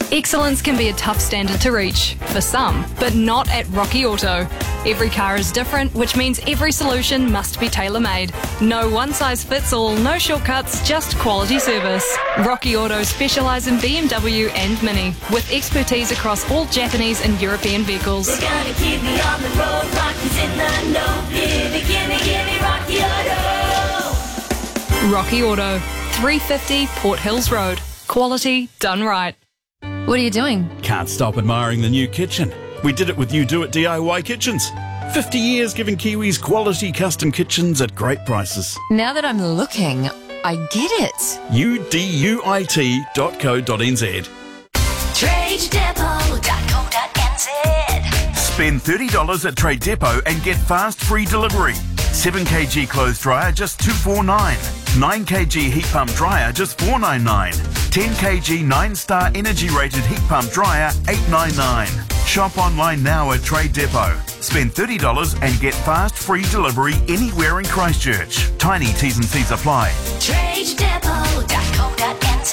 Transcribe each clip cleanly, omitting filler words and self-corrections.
Excellence can be a tough standard to reach, for some, but not at Rocky Auto. Every car is different, which means every solution must be tailor-made. No one-size-fits-all, no shortcuts, just quality service. Rocky Auto specialise in BMW and Mini, with expertise across all Japanese and European vehicles. They're gonna keep me on the road, Rocky's in the know. Give me Rocky Auto. Rocky Auto, 350 Port Hills Road. Quality done right. What are you doing? Can't stop admiring the new kitchen. We did it with You Do It DIY Kitchens. 50 years giving Kiwis quality custom kitchens at great prices. Now that I'm looking, I get it. uduit.co.nz. TradeDepot.co.nz. Spend $30 at Trade Depot and get fast free delivery. 7kg clothes dryer just $249. 9kg heat pump dryer just $499. 10kg 9-star energy rated heat pump dryer $899. Shop online now at Trade Depot. Spend $30 and get fast free delivery anywhere in Christchurch. Tiny T's and C's apply. TradeDepot.co.nz.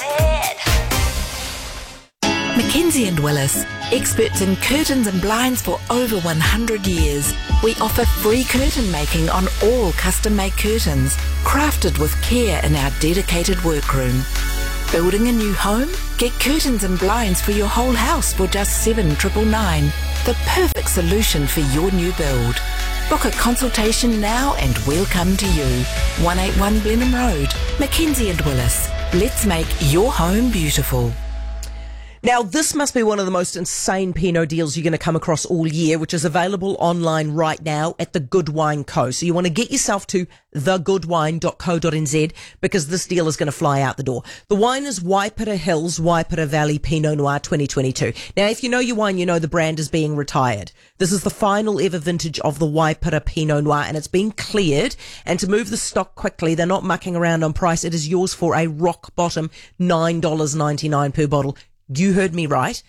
Mackenzie & Willis, experts in curtains and blinds for over 100 years. We offer free curtain making on all custom-made curtains, crafted with care in our dedicated workroom. Building a new home? Get curtains and blinds for your whole house for just $7,999. The perfect solution for your new build. Book a consultation now and we'll come to you. 181 Blenheim Road, Mackenzie & Willis. Let's make your home beautiful. Now, this must be one of the most insane Pinot deals you're going to come across all year, which is available online right now at the Good Wine Co. So you want to get yourself to thegoodwine.co.nz because this deal is going to fly out the door. The wine is Waipara Hills, Waipara Valley Pinot Noir 2022. Now, if you know your wine, you know the brand is being retired. This is the final ever vintage of the Waipara Pinot Noir, and it's been cleared. And to move the stock quickly, they're not mucking around on price. It is yours for a rock bottom $9.99 per bottle. You heard me right.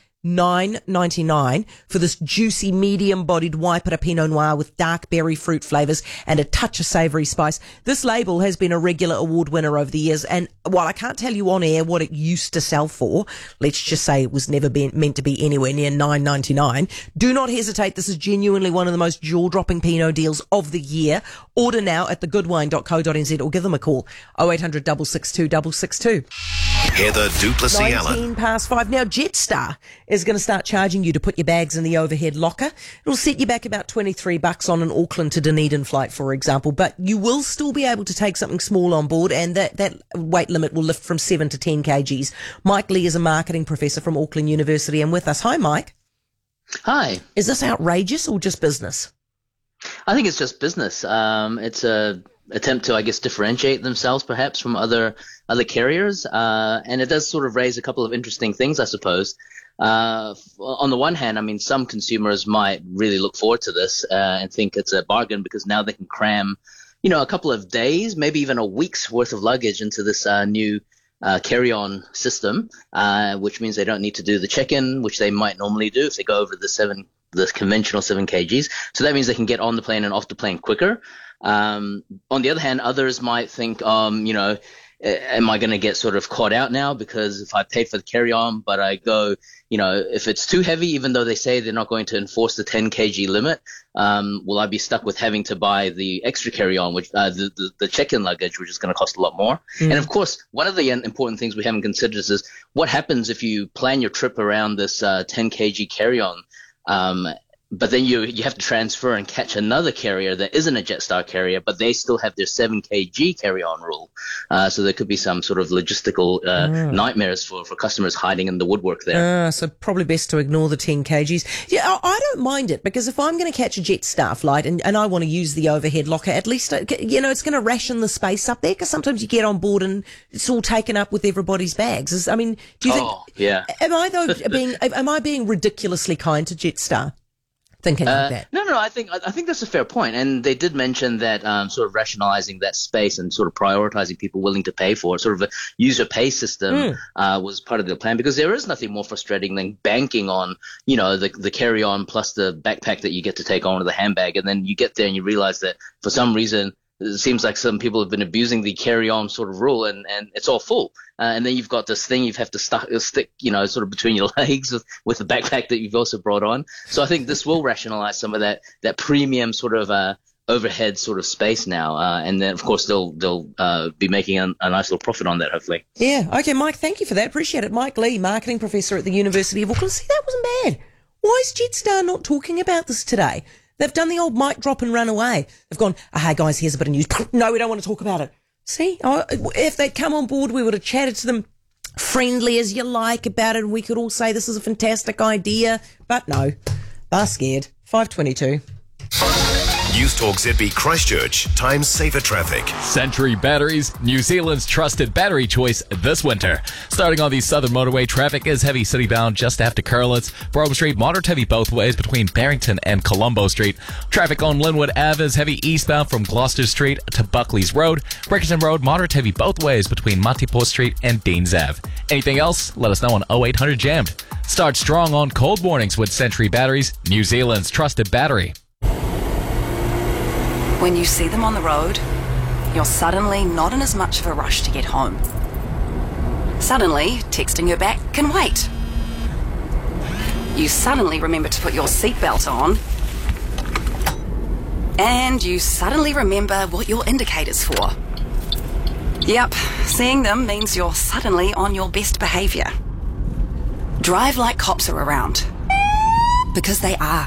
$9.99 for this juicy, medium-bodied Waipara Pinot Noir with dark berry fruit flavours and a touch of savoury spice. This label has been a regular award winner over the years, and while I can't tell you on air what it used to sell for, let's just say it was never meant to be anywhere near $9.99. Do not hesitate. This is genuinely one of the most jaw-dropping Pinot deals of the year. Order now at thegoodwine.co.nz or give them a call. 0800 662 662. Heather du Plessis-Allen. 5. Now, Jetstar is going to start charging you to put your bags in the overhead locker. It'll set you back about $23 on an Auckland to Dunedin flight, for example, but you will still be able to take something small on board, and that weight limit will lift from 7 to 10 kgs. Mike Lee is a marketing professor from Auckland University and with us. Hi, Mike. Hi. Is this outrageous or just business? I think it's just business. It's a attempt to, I guess, differentiate themselves perhaps from other carriers, and it does sort of raise a couple of interesting things, I suppose. On the one hand, I mean, some consumers might really look forward to this and think it's a bargain because now they can cram, a couple of days, maybe even a week's worth of luggage into this new carry-on system, which means they don't need to do the check-in, which they might normally do if they go over the conventional 7 kgs. So that means they can get on the plane and off the plane quicker. On the other hand, others might think, am I going to get sort of caught out now? Because if I paid for the carry-on, but I go, if it's too heavy, even though they say they're not going to enforce the 10 kg limit, will I be stuck with having to buy the extra carry-on, which the check-in luggage, which is going to cost a lot more? And of course, one of the important things we haven't considered is what happens if you plan your trip around this 10 kg carry-on, but then you have to transfer and catch another carrier that isn't a Jetstar carrier, but they still have their 7 kg carry-on rule. So there could be some sort of logistical nightmares for customers hiding in the woodwork there. So probably best to ignore the 10 kgs. Yeah, I don't mind it because if I'm going to catch a Jetstar flight and I want to use the overhead locker, at least, it's going to ration the space up there because sometimes you get on board and it's all taken up with everybody's bags. Do you think... Oh, yeah. Am I being ridiculously kind to Jetstar? Thinking like that. No, I think that's a fair point. And they did mention that sort of rationalizing that space and sort of prioritizing people willing to pay for it, sort of a user pay system was part of the plan, because there is nothing more frustrating than banking on, the carry-on plus the backpack that you get to take on with the handbag. And then you get there and you realize that for some reason it seems like some people have been abusing the carry-on sort of rule, and it's all full. And then you've got this thing you have to stick, sort of between your legs with the backpack that you've also brought on. So I think this will rationalize some of that premium sort of overhead sort of space now. And then, of course, they'll be making a nice little profit on that, hopefully. Yeah. Okay, Mike, thank you for that. Appreciate it. Mike Lee, marketing professor at the University of Auckland. See, that wasn't bad. Why is Jetstar not talking about this today? They've done the old mic drop and run away. They've gone, hey, guys, here's a bit of news. No, we don't want to talk about it. See, if they'd come on board, we would have chatted to them friendly as you like about it, and we could all say this is a fantastic idea. But no, they're scared. 5:22. News Talk ZB Christchurch, time saver traffic. Century Batteries, New Zealand's trusted battery choice this winter. Starting on the Southern Motorway, traffic is heavy city-bound just after Curlitz. Brougham Street, moderate heavy both ways between Barrington and Colombo Street. Traffic on Linwood Ave is heavy eastbound from Gloucester Street to Buckley's Road. Brickerton Road, moderate heavy both ways between Matiport Street and Deans Ave. Anything else? Let us know on 0800 Jammed. Start strong on cold mornings with Century Batteries, New Zealand's trusted battery. When you see them on the road, you're suddenly not in as much of a rush to get home. Suddenly, texting her back can wait. You suddenly remember to put your seatbelt on. And you suddenly remember what your indicator's for. Yep, seeing them means you're suddenly on your best behaviour. Drive like cops are around. Because they are.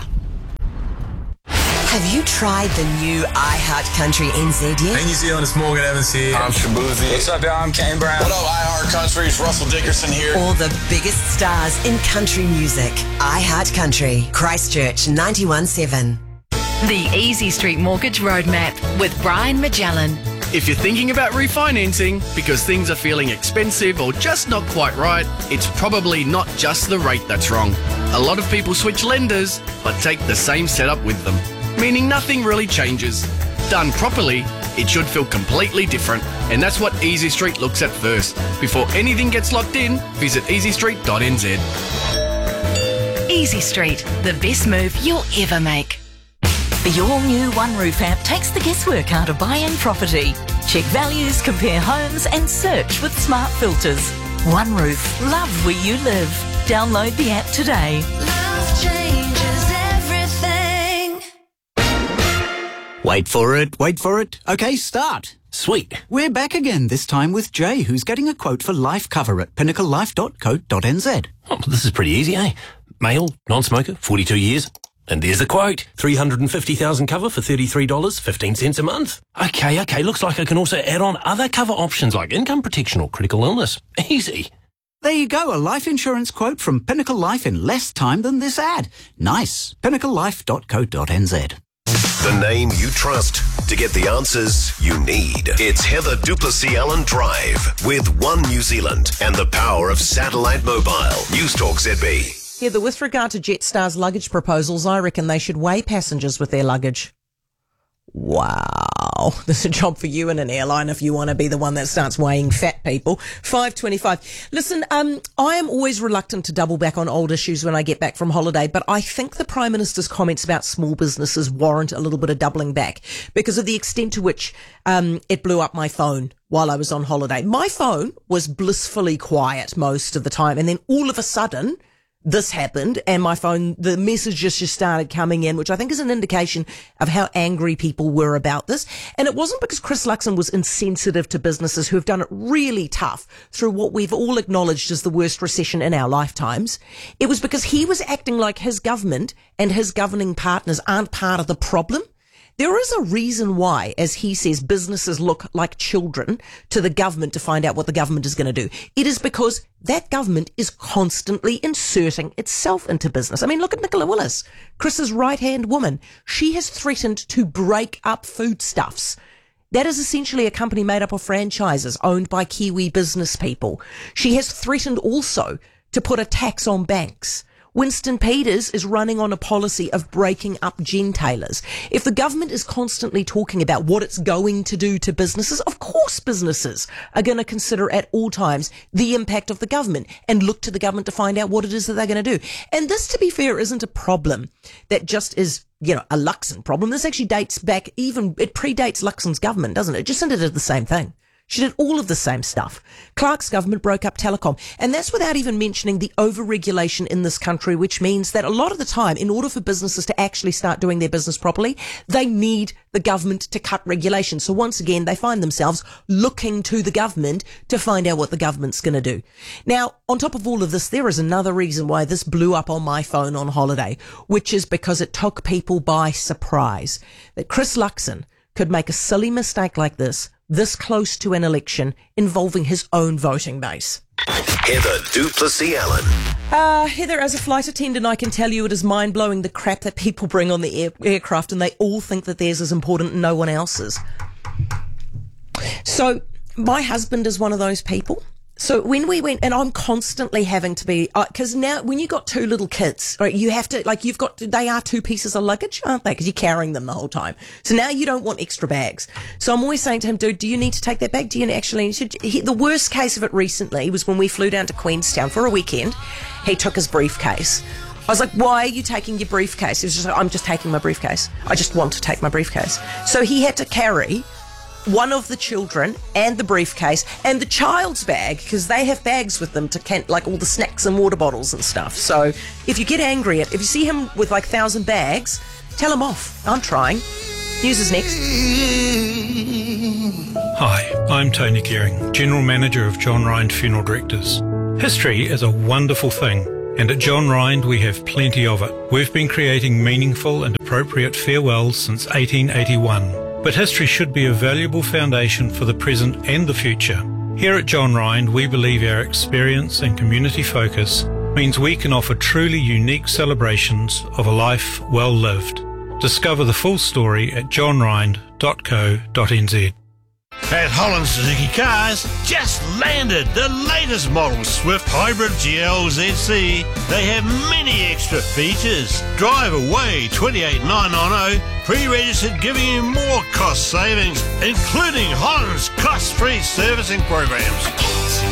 Have you tried the new iHeart Country NZ yet? Hey New Zealand, it's Morgan Evans here. I'm Shabuzi. What's up, y'all? I'm Kane Brown. What up, iHeart Country? It's Russell Dickerson here. All the biggest stars in country music. iHeart Country, Christchurch 91.7. The Easy Street Mortgage Roadmap with Brian Magellan. If you're thinking about refinancing because things are feeling expensive or just not quite right, it's probably not just the rate that's wrong. A lot of people switch lenders but take the same setup with them, meaning nothing really changes. Done properly, it should feel completely different, and that's what Easy Street looks at first. Before anything gets locked in, visit easystreet.nz. Easy Street, the best move you'll ever make. The all-new OneRoof app takes the guesswork out of buying property. Check values, compare homes and search with smart filters. OneRoof, love where you live. Download the app today. Love changes everything. Wait for it. Okay, start. Sweet. We're back again, this time with Jay, who's getting a quote for life cover at pinnaclelife.co.nz. Oh, this is pretty easy, eh? Male, non-smoker, 42 years. And there's the quote. 350,000 cover for $33.15 a month. Okay, looks like I can also add on other cover options like income protection or critical illness. Easy. There you go, a life insurance quote from Pinnacle Life in less time than this ad. Nice. pinnaclelife.co.nz. The name you trust to get the answers you need. It's Heather Duplessis Allen Drive with One New Zealand and the power of satellite mobile. News Talk ZB. Heather, with regard to Jetstar's luggage proposals, I reckon they should weigh passengers with their luggage. Wow. There's a job for you in an airline if you want to be the one that starts weighing fat people. 5:25. Listen, I am always reluctant to double back on old issues when I get back from holiday, but I think the Prime Minister's comments about small businesses warrant a little bit of doubling back because of the extent to which it blew up my phone while I was on holiday. My phone was blissfully quiet most of the time, and then all of a sudden this happened and my phone, the messages just started coming in, which I think is an indication of how angry people were about this. And it wasn't because Chris Luxon was insensitive to businesses who have done it really tough through what we've all acknowledged as the worst recession in our lifetimes. It was because he was acting like his government and his governing partners aren't part of the problem. There is a reason why, as he says, businesses look like children to the government to find out what the government is going to do. It is because that government is constantly inserting itself into business. I mean, look at Nicola Willis, Chris's right-hand woman. She has threatened to break up Foodstuffs. That is essentially a company made up of franchises owned by Kiwi business people. She has threatened also to put a tax on banks. Winston Peters is running on a policy of breaking up gentailers. If the government is constantly talking about what it's going to do to businesses, of course businesses are going to consider at all times the impact of the government and look to the government to find out what it is that they're going to do. And this, to be fair, isn't a problem that just is a Luxon problem. This actually dates back it predates Luxon's government, doesn't it? Jacinda did the same thing. She did all of the same stuff. Clark's government broke up telecom. And that's without even mentioning the over-regulation in this country, which means that a lot of the time, in order for businesses to actually start doing their business properly, they need the government to cut regulation. So once again, they find themselves looking to the government to find out what the government's going to do. Now, on top of all of this, there is another reason why this blew up on my phone on holiday, which is because it took people by surprise. That Chris Luxon could make a silly mistake like this close to an election involving his own voting base. Heather du Plessis-Allen. Heather, as a flight attendant, I can tell you it is mind-blowing the crap that people bring on the aircraft, and they all think that theirs is important and no one else's. So my husband is one of those people. So when we went, and I'm constantly having to be, because now when you got two little kids, right, you have to, they are two pieces of luggage, aren't they? Because you're carrying them the whole time. So now you don't want extra bags. So I'm always saying to him, dude, do you need to take that bag? Do you actually need to? The worst case of it recently was when we flew down to Queenstown for a weekend. He took his briefcase. I was like, why are you taking your briefcase? He was just like, I'm just taking my briefcase. I just want to take my briefcase. So he had to carry one of the children and the briefcase and the child's bag, because they have bags with them to all the snacks and water bottles and stuff. So if you get angry if you see him with 1,000 bags, tell him off. I'm trying. News is next. Hi, I'm Tony Gearing, General Manager of John Rind Funeral Directors. History is a wonderful thing, and at John Rind we have plenty of it. We've been creating meaningful and appropriate farewells since 1881. But history should be a valuable foundation for the present and the future. Here at John Rind, we believe our experience and community focus means we can offer truly unique celebrations of a life well lived. Discover the full story at johnrind.co.nz. At Holland Suzuki Cars, just landed the latest model Swift Hybrid GLZC. They have many extra features. Drive away 28990, pre-registered, giving you more cost savings, including Holland's cost-free servicing programs.